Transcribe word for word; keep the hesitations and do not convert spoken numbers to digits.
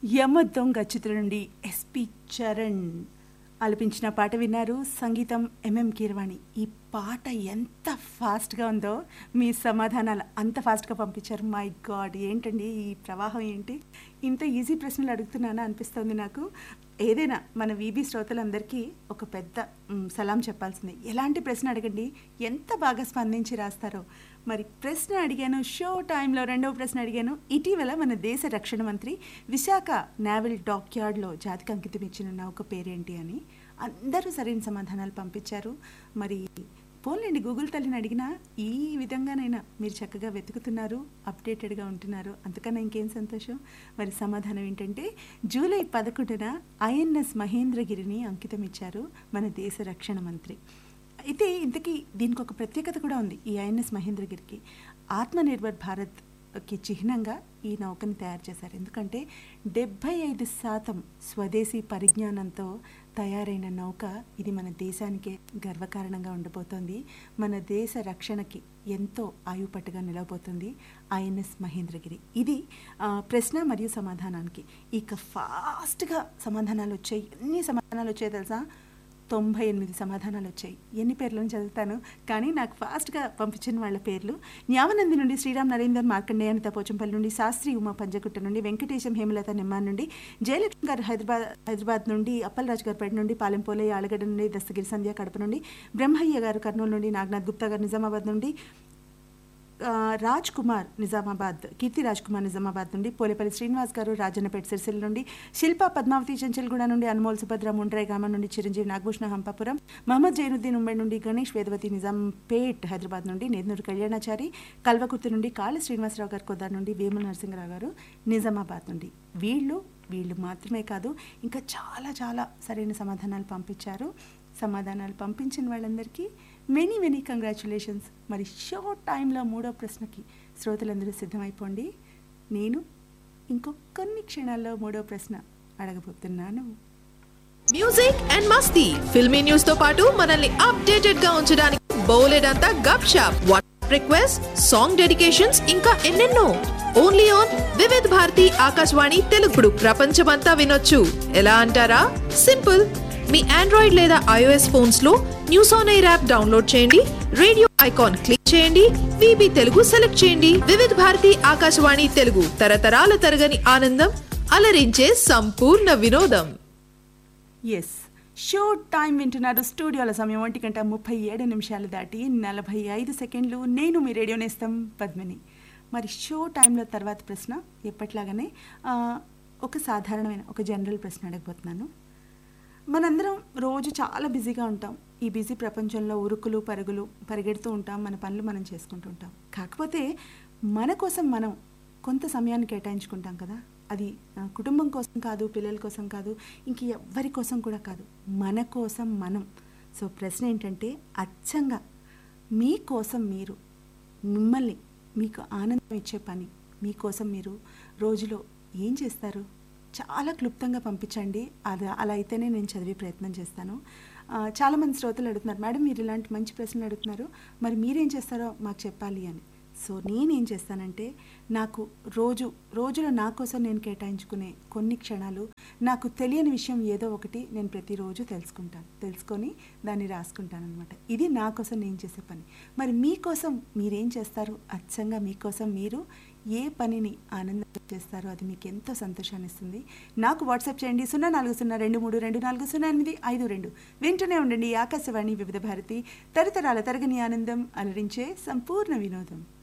యమ దొంగ చిత్రం నుండి ఎస్పి చరణ్ ఆలపించిన పాట విన్నారు. సంగీతం ఎంఎం కీరవాణి. ఈ పాట ఎంత ఫాస్ట్గా ఉందో మీ సమాధానాలు అంత ఫాస్ట్గా పంపించారు. మై గాడ్, ఏంటండి ఈ ప్రవాహం ఏంటి? ఇంత ఈజీ ప్రశ్నలు అడుగుతున్నానా అనిపిస్తుంది నాకు. ఏదైనా మన వీబీ శ్రోతలందరికీ ఒక పెద్ద సలాం చెప్పాల్సిందే. ఎలాంటి ప్రశ్న అడగండి, ఎంత బాగా స్పందించి రాస్తారో. మరి ప్రశ్న అడిగాను, షో టైంలో రెండవ ప్రశ్న అడిగాను. ఇటీవల మన దేశ రక్షణ మంత్రి విశాఖ నేవల్ డాక్యార్డ్లో జాతికి అంకితం ఇచ్చిన నౌక పేరేంటి అని అందరూ సరైన సమాధానాలు పంపించారు. మరి పోన్లేండి, గూగుల్ తల్లిని అడిగినా ఈ విధంగానైనా మీరు చక్కగా వెతుకుతున్నారు, అప్డేటెడ్గా ఉంటున్నారు. అంతకన్నా ఇంకేం సంతోషం. మరి సమాధానం ఏంటంటే జూలై పదకొండున ఐఎన్ఎస్ మహేంద్రగిరిని అంకితం ఇచ్చారు మన దేశ రక్షణ మంత్రి. అయితే ఇంతకీ దీనికి ఒక ప్రత్యేకత కూడా ఉంది. ఈ ఐఎన్ఎస్ మహేంద్రగిరికి ఆత్మనిర్భర్ భారత్కి చిహ్నంగా ఈ నౌకని తయారు చేశారు. ఎందుకంటే డెబ్భై ఐదు శాతం స్వదేశీ పరిజ్ఞానంతో తయారైన నౌక ఇది. మన దేశానికే గర్వకారణంగా ఉండబోతోంది. మన దేశ రక్షణకి ఎంతో ఆయుపట్టుగా నిలవబోతుంది ఐఎన్ఎస్ మహేంద్రగిరి. ఇది ప్రశ్న మరియు సమాధానానికి. ఇక ఫాస్ట్గా సమాధానాలు వచ్చాయి. ఎన్ని సమాధానాలు వచ్చాయి తెలుసా? తొంభై ఎనిమిది సమాధానాలు వచ్చాయి. ఎన్ని పేర్లను చదువుతాను, కానీ నాకు ఫాస్ట్గా పంపించిన వాళ్ళ పేర్లు: న్యావనంది నుండి శ్రీరామ్ నరేందర్ మార్కండేయ అనిత పోచంపల్లి నుండి, శాస్త్రి ఉమా పంజగుట్ట నుండి, వెంకటేశం హేమలత నిమ్మాన్ నుండి, జయలక్ష్మి గారు హైదరాబాద్ హైదరాబాద్ నుండి, అప్పలరాజు గారు పేట నుండి, పాలెంపోలయ్య ఆలగడ్డ నుండి, దస్తగిరి సంధ్య కడప నుండి, బ్రహ్మయ్య గారు కర్నూలు నుండి, నాగనాథ్ గుప్తా గారు నిజామాబాద్ నుండి, రాజ్ కుమార్ నిజామాబాద్, కీర్తి రాజ్ కుమార్ నిజామాబాద్ నుండి, పోలేపల్లి శ్రీనివాస్ గారు రాజన్నపేట సిరిసిల్ల నుండి, శిల్ప పద్మావతి చెంచల్గూడ నుండి, అనుమోల్ సుభద్ర ముండ్రై గ్రామం నుండి, చిరంజీవి నాగభూషణ హంపాపురం, మహమ్మద్ జైనుద్దీన్ ముంబై నుండి, గణేష్ వేదవతి నిజాంపేట్ హైదరాబాద్ నుండి, నేదునూరు కళ్యాణాచారి కల్వకుర్తి నుండి, కాళ శ్రీనివాసరావు గారు కొద్దార్ నుండి, వేముల నరసింహరావు గారు నిజామాబాద్ నుండి. వీళ్ళు వీళ్ళు మాత్రమే కాదు, ఇంకా చాలా చాలా సరైన సమాధానాలు పంపించారు. సమాధానాలు పంపించిన వాళ్ళందరికీ మెనీ మెనీ కంగ్రాచులేషన్స్. మరి షో టైంలో మూడో ప్రశ్నకి శ్రోతలందరూ సిద్ధమైపోండి. నేను ఇంకొన్ని క్షణాల్లో మూడో ప్రశ్న అడగబోతున్నాను. Music and Masti, filmy news తో పాటు మనల్ని అప్డేటెడ్ గా ఉంచడానికి బౌలెడంతా గప్ shop, WhatsApp request, song dedications, ఇంకా ఎన్నెన్నో. Only on Vividh Bharati Akashvani తెలుగుడు. ప్రపంచమంతా వినొచ్చు. ఎలా అంటారా? సింపుల్. మీ ఆండ్రాయిడ్ లేదా ఐఓఎస్ ఫోన్స్ లో news on air app download చేయండి, రేడియో ఐకాన్ క్లిక్ చేయండి, వీబీ తెలుగు సెలెక్ట్ చేయండి. వివిధ భారతి ఆకాశవాణి తెలుగు, తరతరాల తరగని ఆనందం, అలరించే సంపూర్ణ వినోదం. ఎస్, షో టైం వింటున్నారు. స్టూడియోల సమయం ఒంటి గంట ముప్పై ఏడు నిమిషాలు దాటి నలభై ఐదు సెకండ్లు. నేను మీ రేడియో నేస్తం పద్మిని. మరి షో టైంలో తర్వాత ప్రశ్న ఎప్పట్లాగానే ఒక సాధారణమైన ఒక జనరల్ ప్రశ్న అడగబోతున్నాను. మనందరం రోజు చాలా బిజీగా ఉంటాం. ఈ బిజీ ప్రపంచంలో ఉరుకులు పరుగులు పరిగెడుతూ ఉంటాం, మన పనులు మనం చేసుకుంటూ ఉంటాం. కాకపోతే మన కోసం మనం కొంత సమయాన్ని కేటాయించుకుంటాం కదా. అది కుటుంబం కోసం కాదు, పిల్లల కోసం కాదు, ఇంక ఎవ్వరి కోసం కూడా కాదు, మన కోసం మనం. సో ప్రశ్న ఏంటంటే, అచ్చంగా మీకోసం మీరు, మిమ్మల్ని మీకు ఆనందం ఇచ్చే పని, మీకోసం మీరు రోజులో ఏం చేస్తారు? చాలా క్లుప్తంగా పంపించండి. అది అలా అయితేనే నేను చదివే ప్రయత్నం చేస్తాను. చాలామంది శ్రోతలు అడుగుతున్నారు, మేడం మీరు ఇలాంటి మంచి ప్రశ్నలు అడుగుతున్నారు, మరి మీరేం చేస్తారో మాకు చెప్పాలి అని. సో నేనేం చేస్తానంటే, నాకు రోజు రోజులో నా కోసం నేను కేటాయించుకునే కొన్ని క్షణాలు, నాకు తెలియని విషయం ఏదో ఒకటి నేను ప్రతిరోజు తెలుసుకుంటాను, తెలుసుకొని దాన్ని రాసుకుంటాను అనమాట. ఇది నా కోసం నేను చేసే పని. మరి మీకోసం మీరేం చేస్తారు? అచ్చంగా మీకోసం మీరు ఏ పనిని ఆనందంగా చేస్తారో అది మీకు ఎంతో సంతోషాన్ని ఇస్తుంది. నాకు వాట్సాప్ చేయండి, సున్నా నాలుగు సున్నా రెండు మూడు రెండు నాలుగు సున్నా ఎనిమిది ఐదు రెండు. వింటూనే ఉండండి ఆకాశవాణి వివిధ భారతి, తరతరాల తరగని ఆనందం, అలరించే సంపూర్ణ వినోదం.